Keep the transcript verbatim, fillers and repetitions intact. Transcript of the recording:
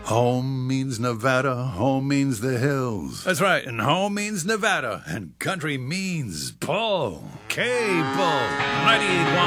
Home means Nevada, home means the hills. That's right, and home means Nevada, and country means Paul. K. Bull, ninety-eight point one.